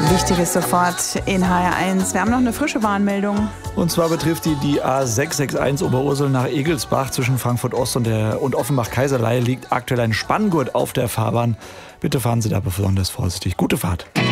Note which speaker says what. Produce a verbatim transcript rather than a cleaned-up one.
Speaker 1: Wichtiges sofort in H R eins. Wir haben noch eine frische Warnmeldung.
Speaker 2: Und zwar betrifft die die A sechs sechs eins Oberursel nach Egelsbach zwischen Frankfurt Ost und, der, und Offenbach-Kaiserlei liegt aktuell ein Spanngurt auf der Fahrbahn. Bitte fahren Sie da besonders vorsichtig. Gute Fahrt.